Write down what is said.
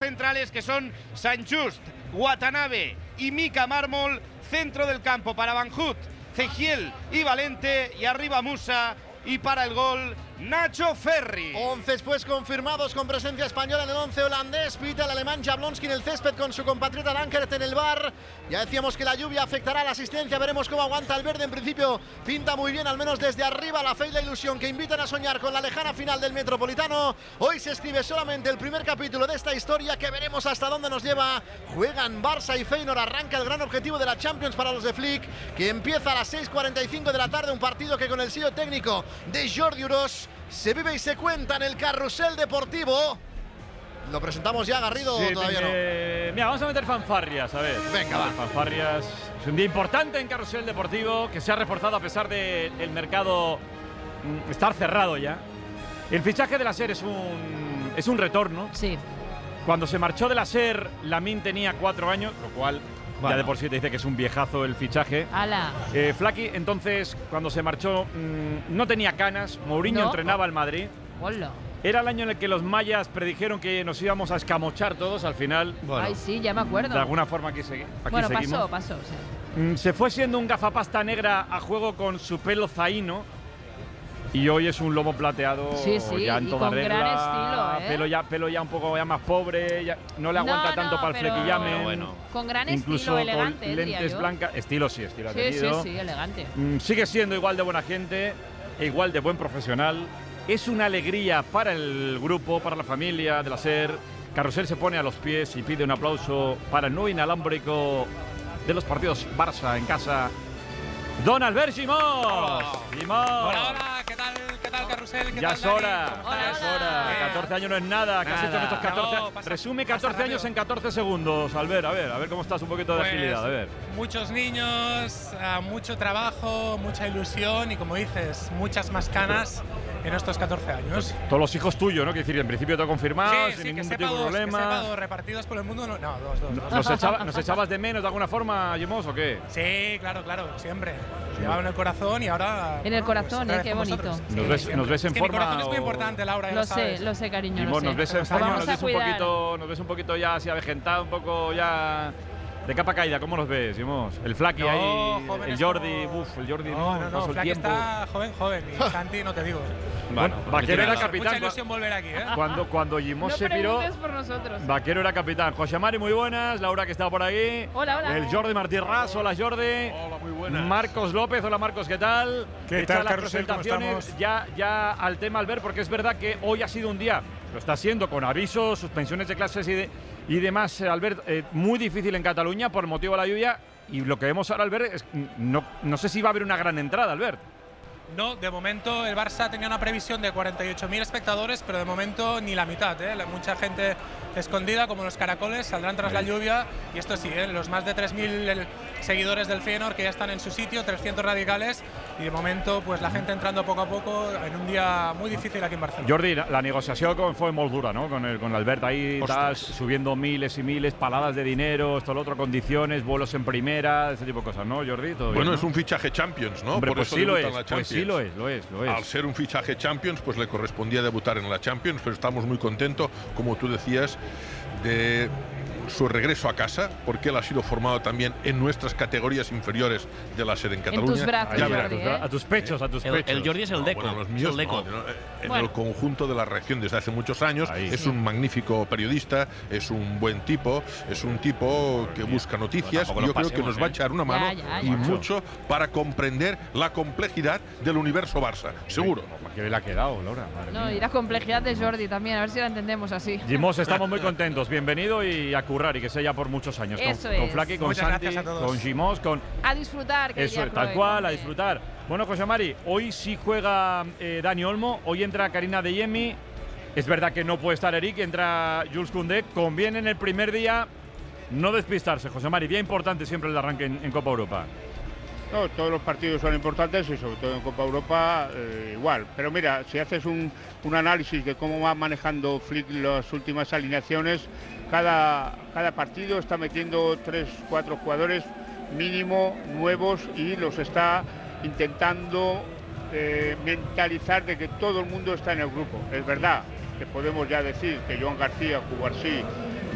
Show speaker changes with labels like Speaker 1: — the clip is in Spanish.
Speaker 1: centrales que son Saint-Just, Watanabe y Mika Mármol. Centro del campo para Van Hout, Cegiel y Valente, y arriba Musa, y para el gol Nacho Ferri.
Speaker 2: 11 pues confirmados con presencia española en el 11 holandés. Pita el alemán Jablonski en el césped con su compatriota Dankert en el bar. Ya decíamos que la lluvia afectará a la asistencia, veremos cómo aguanta el verde. En principio pinta muy bien, al menos desde arriba, la fe y la ilusión que invitan a soñar con la lejana final del Metropolitano. Hoy se escribe solamente el primer capítulo de esta historia, que veremos hasta dónde nos lleva. Juegan Barça y Feyenoord, arranca el gran objetivo de la Champions para los de Flick, que empieza a las 6:45 de la tarde, un partido que con el sello técnico de Jordi Uros se vive y se cuenta en el Carrusel Deportivo. Lo presentamos ya, Garrido,
Speaker 3: sí,
Speaker 2: todavía no.
Speaker 3: Mira, vamos a meter fanfarrias, a ver.
Speaker 2: Venga, va.
Speaker 3: Fanfarrias. Es un día importante en Carrusel Deportivo, que se ha reforzado a pesar de el mercado estar cerrado ya. El fichaje de la SER es un retorno.
Speaker 4: Sí.
Speaker 3: Cuando se marchó de la SER, Lamine tenía 4 años, lo cual ya de por sí te dice que es un viejazo el fichaje.
Speaker 4: ¡Hala!
Speaker 3: Flaky, entonces, cuando se marchó, no tenía canas. Mourinho entrenaba al Madrid.
Speaker 4: ¡Hola!
Speaker 3: Era el año en el que los mayas predijeron que nos íbamos a escamochar todos. Al final,
Speaker 2: Bueno,
Speaker 4: Ay, sí, ya me acuerdo.
Speaker 3: de alguna forma aquí seguimos.
Speaker 4: Pasó. Sí.
Speaker 3: Se fue siendo un gafapasta negra a juego con su pelo zaino. Y hoy es un lobo plateado ya en
Speaker 4: y
Speaker 3: toda
Speaker 4: con
Speaker 3: regla.
Speaker 4: gran estilo, ¿eh?
Speaker 3: Pelo ya un poco ya más pobre, ya no le aguanta tanto para el flequillame.
Speaker 4: Bueno. Con gran
Speaker 3: incluso
Speaker 4: estilo, elegante,
Speaker 3: con lentes blancas. Estilo ha tenido.
Speaker 4: Sí, elegante.
Speaker 3: Sigue siendo igual de buena gente e igual de buen profesional. Es una alegría para el grupo, para la familia de la SER. Carrusel se pone a los pies y pide un aplauso para el nuevo inalámbrico de los partidos Barça en casa, Don Albert Gimós.
Speaker 5: Hola, ¿qué tal Carrusel?
Speaker 3: Ya es hora,
Speaker 4: Hola.
Speaker 3: es hora. 14 años no es nada. ¿Qué has hecho en estos 14 años? Resume 14 años en 14 segundos, Albert. A ver cómo estás, un poquito de agilidad, a ver.
Speaker 5: Muchos niños, mucho trabajo, mucha ilusión y, como dices, muchas más canas en estos 14 años.
Speaker 3: Todos los hijos tuyos, ¿no? Que decir, en principio todo confirmado, sin ningún tipo de problema.
Speaker 5: Que sepa dos, repartidos por el mundo. No, dos.
Speaker 3: ¿Nos echabas de menos de alguna forma, Gimós, o qué?
Speaker 5: Sí, claro, siempre. Llevaba en el corazón y ahora…
Speaker 4: En el corazón, qué bonito.
Speaker 3: ¿Nos ves en forma?
Speaker 5: Mi corazón es muy importante, Laura,
Speaker 4: Lo sé, cariño,
Speaker 3: Gimós,
Speaker 4: lo sé.
Speaker 3: ¿nos ves en forma? ¿Nos ves un poquito ya así avejentado, un poco ya de capa caída? ¿Cómo nos ves, Gimós? El Flaky ahí, el Jordi, el Jordi
Speaker 5: no,
Speaker 3: el
Speaker 5: Flaky
Speaker 3: tiempo.
Speaker 5: está joven y Santi no te digo.
Speaker 3: Bueno, Vaquero era capitán.
Speaker 5: Mucha ilusión volver aquí, ¿eh?
Speaker 3: Cuando Gimós se piró,
Speaker 4: No preguntes por nosotros.
Speaker 3: Vaquero era capitán. José Mari, muy buenas. Laura, que está por ahí.
Speaker 4: Hola.
Speaker 3: El Jordi Martí Ras, hola Jordi.
Speaker 6: Hola, muy buenas.
Speaker 3: Marcos López, hola Marcos, ¿qué tal?
Speaker 6: ¿Qué
Speaker 3: Hecha
Speaker 6: tal,
Speaker 3: las
Speaker 6: Carrusel? ¿Cómo
Speaker 3: presentaciones, ya al tema, Albert, porque es verdad que hoy ha sido un día, lo está siendo con avisos, suspensiones de clases y demás, Albert, muy difícil en Cataluña por motivo de la lluvia. Y lo que vemos ahora, Albert, es no sé si va a haber una gran entrada, Albert.
Speaker 5: No, de momento el Barça tenía una previsión de 48.000 espectadores, pero de momento ni la mitad, ¿eh? Mucha gente escondida, como los caracoles, saldrán tras la lluvia. Y esto sí, los más de 3.000 seguidores del Feyenoord que ya están en su sitio, 300 radicales. Y de momento, pues la gente entrando poco a poco en un día muy difícil aquí en Barcelona.
Speaker 3: Jordi, la negociación fue muy dura, ¿no? Con Albert ahí, subiendo miles y miles, paladas de dinero, esto, lo otro, condiciones, vuelos en primera, ese tipo de cosas, ¿no, Jordi? ¿Todo
Speaker 6: Bueno,
Speaker 3: bien,
Speaker 6: es un fichaje Champions, ¿no?
Speaker 3: Hombre,
Speaker 6: Por
Speaker 3: pues
Speaker 6: eso
Speaker 3: sí lo
Speaker 6: debuta
Speaker 3: es,
Speaker 6: en la Champions.
Speaker 3: pues sí lo es.
Speaker 6: Al ser un fichaje Champions, pues le correspondía debutar en la Champions, pero estamos muy contentos, como tú decías, de su regreso a casa, porque él ha sido formado también en nuestras categorías inferiores de la SER en Cataluña.
Speaker 4: En tus brazos, Jordi,
Speaker 3: a tus pechos, a tus pechos.
Speaker 7: El Jordi es el Deco.
Speaker 6: Bueno, los míos
Speaker 7: es el Deco.
Speaker 6: en el conjunto de la región desde hace muchos años. Es un magnífico periodista, es un buen tipo, es un tipo que busca noticias. Y yo creo que nos va a echar una mano y mucho para comprender la complejidad del universo Barça. Seguro.
Speaker 3: ¿Qué le ha quedado, Laura?
Speaker 4: No, y la complejidad de Jordi también, a ver si la entendemos así.
Speaker 3: Gimós, estamos muy contentos. Bienvenido y a currar y que sea ya por muchos años. Con Flaky, con
Speaker 5: Muchas
Speaker 3: Santi,
Speaker 5: gracias a todos.
Speaker 3: con Gimós, con…
Speaker 4: A disfrutar, que
Speaker 3: Eso, tal cual, a disfrutar. Bueno, José Mari, hoy sí juega Dani Olmo, hoy entra Karina Adeyemi. Es verdad que no puede estar Eric, entra Jules Koundé. Conviene en el primer día no despistarse, José Mari. Día importante siempre el arranque en Copa Europa.
Speaker 8: No, todos los partidos son importantes y sobre todo en Copa Europa igual. Pero mira, si haces un análisis de cómo va manejando Flick las últimas alineaciones, cada partido está metiendo 3-4 jugadores mínimo nuevos y los está intentando mentalizar de que todo el mundo está en el grupo. Es verdad que podemos ya decir que Joan García, Cubarsí